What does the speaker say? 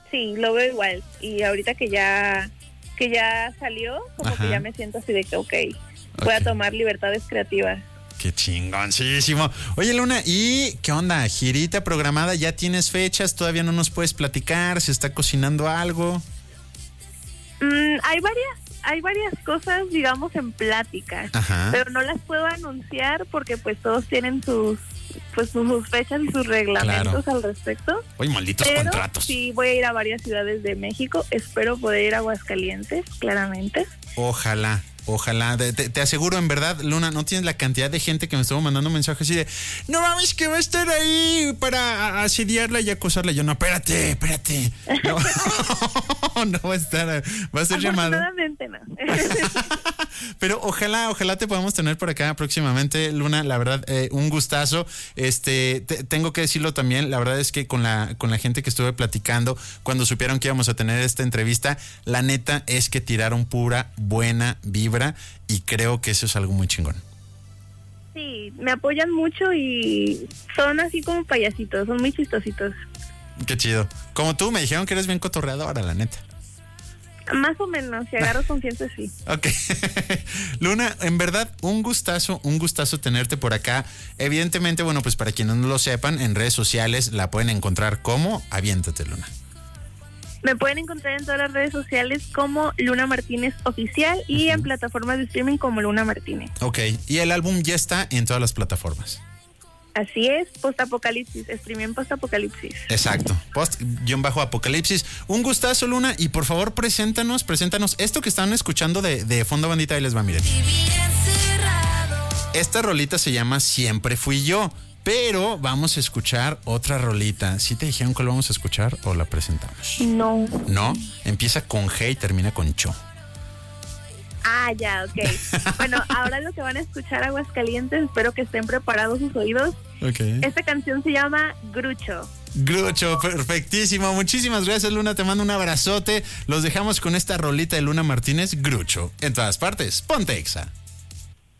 Sí, lo veo igual. Y ahorita que ya salió, como Ajá. que ya me siento así de que, voy a tomar libertades creativas. Qué chingoncísimo. Oye, Luna, ¿y qué onda? ¿Girita programada? ¿Ya tienes fechas? ¿Todavía no nos puedes platicar? ¿Se está cocinando algo? Hay varias cosas, digamos, en plática, Ajá. pero no las puedo anunciar porque pues todos tienen sus fechas y sus reglamentos al respecto. Oye, malditos Pero contratos. sí, voy a ir a varias ciudades de México. Espero poder ir a Aguascalientes, claramente. Ojalá. Te aseguro, en verdad, Luna, no tienes la cantidad de gente que me estuvo mandando mensajes así de, no mames, que va a estar ahí para asediarla y acosarla. Yo, no, espérate. No, no va a estar, va a ser llamada. Afortunadamente no. Pero ojalá te podamos tener por acá próximamente, Luna. La verdad, un gustazo. Tengo que decirlo también, la verdad es que con la gente que estuve platicando, cuando supieron que íbamos a tener esta entrevista, la neta es que tiraron pura buena vibra y creo que eso es algo muy chingón. Sí, me apoyan mucho y son así como payasitos, son muy chistositos. Qué chido. Como tú, me dijeron que eres bien cotorreadora, la neta. Más o menos, si agarro confianza, sí. Ok. Luna, en verdad, un gustazo tenerte por acá. Evidentemente, bueno, pues para quienes no lo sepan, en redes sociales la pueden encontrar como Aviéntate, Luna. Me pueden encontrar en todas las redes sociales como Luna Martínez Oficial y en plataformas de streaming como Luna Martínez. Ok, y el álbum ya está en todas las plataformas. Así es, Postapocalipsis, streaming en Postapocalipsis. Exacto, Post-Apocalipsis. Un gustazo, Luna, y por favor, preséntanos esto que están escuchando de fondo, bandita, ahí les va, miren. Esta rolita se llama Siempre Fui Yo, pero vamos a escuchar otra rolita. ¿Sí te dijeron cuál vamos a escuchar o la presentamos? No. ¿No? Empieza con G y termina con Cho. Ah, ya, ok. Bueno, ahora lo que van a escuchar, Aguascalientes, espero que estén preparados sus oídos. Ok. Esta canción se llama Grucho. Grucho, perfectísimo. Muchísimas gracias, Luna. Te mando un abrazote. Los dejamos con esta rolita de Luna Martínez, Grucho. En todas partes, ponte Exa.